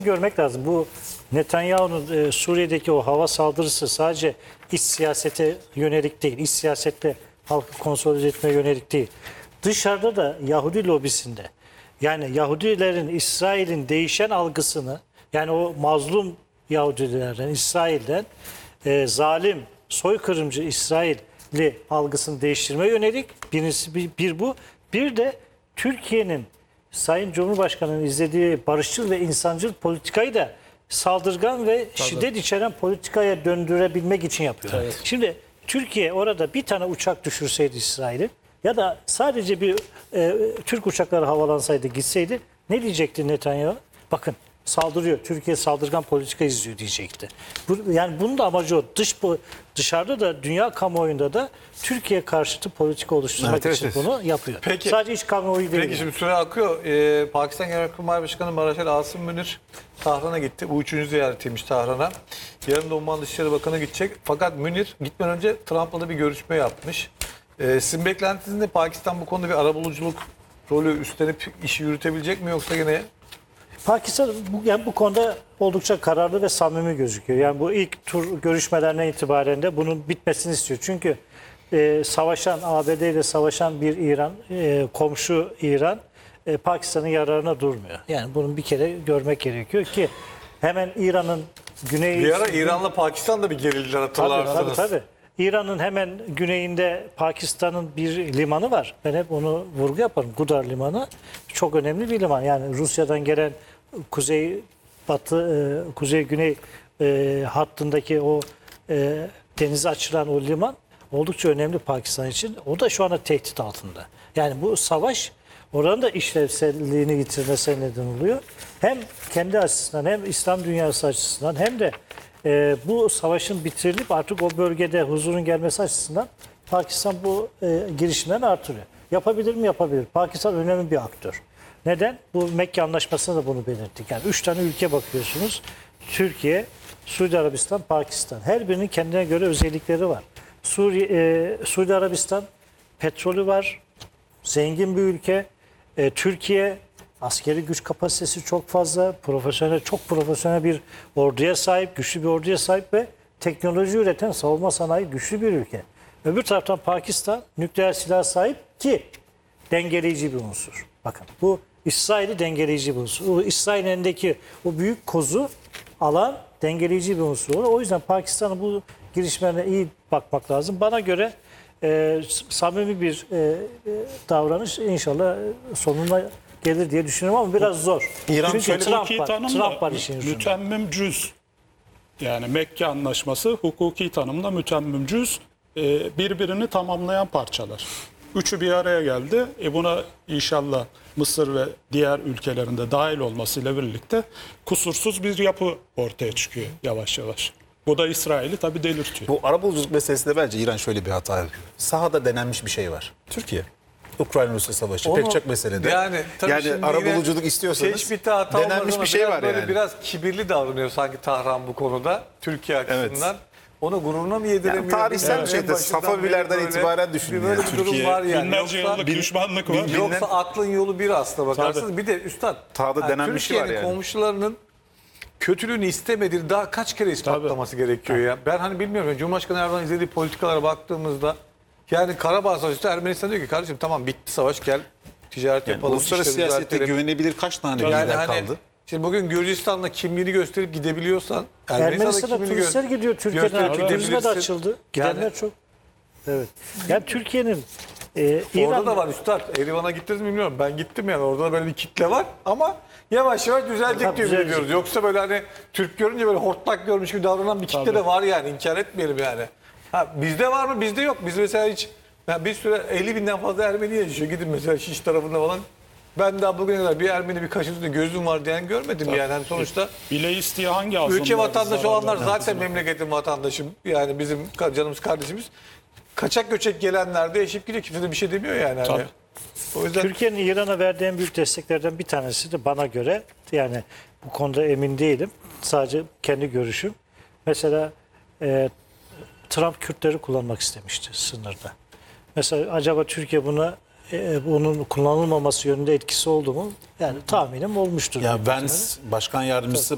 görmek lazım. Bu Netanyahu'nun Suriye'deki o hava saldırısı sadece iç siyasete yönelik değil. İç siyasette halkı konsolide etmeye yönelik değil. Dışarıda da Yahudi lobisinde, yani Yahudilerin İsrail'in değişen algısını, yani o mazlum Yahudilerden, İsrail'den zalim, soykırımcı İsrailli algısını değiştirmeye yönelik birincisi bir bu. Bir de Türkiye'nin Sayın Cumhurbaşkanı'nın izlediği barışçıl ve insancıl politikayı da saldırgan ve şiddet içeren politikaya döndürebilmek için yapıyor. Evet. Şimdi Türkiye orada bir tane uçak düşürseydi İsrail'i ya da sadece bir Türk uçakları havalansaydı gitseydi ne diyecekti Netanyahu? Bakın saldırıyor. Türkiye saldırgan politika izliyor diyecekti. Yani bunun da amacı o. Dışarıda da dünya kamuoyunda da Türkiye karşıtı politika oluşturmak için bunu yapıyor. Peki, sadece iç kamuoyu değil. Peki şimdi süre akıyor. Pakistan Genelkurmay Başkanı Maraşel Asım Münir Tahran'a gitti. Bu 3. ziyaretiymiş Tahran'a. Yarın da Umman Dışişleri Bakanı gidecek. Fakat Münir gitmeden önce Trump'la da bir görüşme yapmış. Sizin beklentiniz ne? Pakistan bu konuda bir arabuluculuk rolü üstlenip işi yürütebilecek mi yoksa gene... Pakistan bu konuda oldukça kararlı ve samimi gözüküyor. Yani bu ilk tur görüşmelerine itibaren de bunun bitmesini istiyor. Çünkü savaşan, ABD ile savaşan bir İran, komşu İran, Pakistan'ın yararına durmuyor. Yani bunun bir kere görmek gerekiyor ki hemen İran'ın güneyi... Bir ara İran'la Pakistan da bir gerildiler, hatırlarsınız. Tabii. İran'ın hemen güneyinde Pakistan'ın bir limanı var. Ben hep onu vurgu yaparım. Gudar Limanı çok önemli bir liman. Yani Rusya'dan gelen kuzey-güney hattındaki o denize açılan o liman oldukça önemli Pakistan için. O da şu anda tehdit altında. Yani bu savaş oranın da işlevselliğini yitirmesine neden oluyor. Hem kendi açısından hem İslam dünyası açısından hem de bu savaşın bitirilip artık o bölgede huzurun gelmesi açısından Pakistan bu girişimlerini artırıyor. Yapabilir mi? Yapabilir. Pakistan önemli bir aktör. Neden? Bu Mekke Anlaşması'nda da bunu belirttik. Yani 3 tane ülke bakıyorsunuz. Türkiye, Suudi Arabistan, Pakistan. Her birinin kendine göre özellikleri var. Suudi Arabistan petrolü var. Zengin bir ülke. Türkiye askeri güç kapasitesi çok fazla, çok profesyonel bir orduya sahip, güçlü bir orduya sahip ve teknoloji üreten savunma sanayi güçlü bir ülke. Öbür taraftan Pakistan nükleer silah sahip ki dengeleyici bir unsur. Bakın bu İsrail'i dengeleyici bir unsur. O İsrail'in elindeki o büyük kozu alan dengeleyici bir unsur. O yüzden Pakistan'ın bu girişimlerine iyi bakmak lazım. Bana göre samimi bir davranış inşallah sonuna gelir diye düşünüyorum ama biraz zor. İran çünkü şöyle Trump var işin ucunda. Mütemmim cüz. Yani Mekke Anlaşması hukuki tanımda mütemmim cüz, birbirini tamamlayan parçalar. Üçü bir araya geldi. Buna inşallah Mısır ve diğer ülkelerinde dahil olmasıyla birlikte kusursuz bir yapı ortaya çıkıyor yavaş yavaş. Bu da İsrail'i tabii delirtiyor. Bu arabuluculuk meselesinde bence İran şöyle bir hata yapıyor. Sahada denenmiş bir şey var. Türkiye. Ukrayna-Rusya savaşı pek çok meselede. Yani arabuluculuk istiyorsanız teşbihte hata denenmiş bir şey var yani. Biraz kibirli davranıyor sanki Tahran bu konuda Türkiye açısından. Onu gururuna mı yediremiyor? Yani tarihsel bir şey de Safavilerden itibaren düşünüyor. Böyle bir durum var yani. Binlerce yıllık düşmanlık var. Yoksa aklın yolu bir aslına bakarsanız. Bir de üstad, Sahada denenmiş şey var Türkiye'nin yani. komşularının kötülüğünü istemediği daha kaç kere ispatlaması gerekiyor ya. Ben hani bilmiyorum. Cumhurbaşkanı Erdoğan izlediği politikalara baktığımızda yani Karabağ Savaşı'nda Ermenistan diyor ki kardeşim tamam bitti savaş, gel ticaret yapalım. Uluslararası siyasette güvenebilir kaç tane lider kaldı? Şimdi bugün Gürcistan'la kimliğini gösterip gidebiliyorsan Ermenistan'da turistler gidiyor. Türkiye'den turizme de açıldı. Gidenler Yani- çok. Evet. Yani Türkiye'nin Orada da var üstad. Erivan'a gittiniz mi bilmiyorum. Ben gittim yani. Orada da böyle bir kitle var ama yavaş yavaş düzelecek Tabii, diye düzelecek. biliyoruz. Yoksa böyle hani Türk görünce böyle hortlak görmüş gibi davranan bir kitle de var yani. İnkar etmeyelim yani. Ha, bizde var mı? Bizde yok. Biz mesela hiç bir süre 50 binden fazla Ermeni yaşıyor. Gidin mesela Şiş tarafında falan. Ben daha bugüne kadar bir Ermeni bir kaşıntı gözüm var diyen görmedim yani. Hani sonuçta Bile isteye hangi azınlığa ülke vatandaşı zarar olanlar vermez? zaten memleketin vatandaşı. Yani bizim canımız kardeşimiz. Kaçak göçek gelenler de eşip gidiyor. Kimse de bir şey demiyor yani. Hani. Tabii. O yüzden Türkiye'nin İran'a verdiği en büyük desteklerden bir tanesi de bana göre, yani bu konuda emin değilim. Sadece kendi görüşüm. Mesela Trump Kürtleri kullanmak istemişti sınırda. Mesela acaba Türkiye bunun kullanılmaması yönünde etkisi oldu mu? Yani tahminim olmuştur. Ya Vance Başkan Yardımcısı